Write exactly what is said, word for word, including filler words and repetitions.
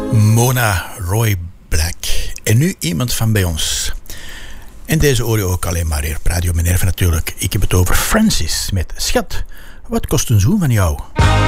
Mona Roy Black. En nu iemand van bij ons. En deze hoor je ook alleen maar hier op Radio Minerva natuurlijk. Ik heb het over Francis met Schat, wat kost een zoen van jou?